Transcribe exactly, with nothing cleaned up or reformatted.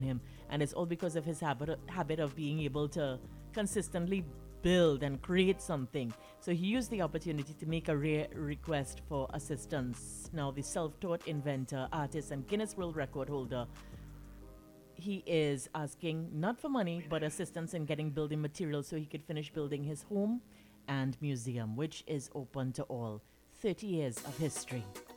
him, and it's all because of his habit habit of being able to consistently build and create something. So he used the opportunity to make a rare request for assistance. Now, the self-taught inventor, artist, and Guinness World Record holder, he is asking not for money but assistance in getting building materials so he could finish building his home and museum, which is open to all. thirty years of history.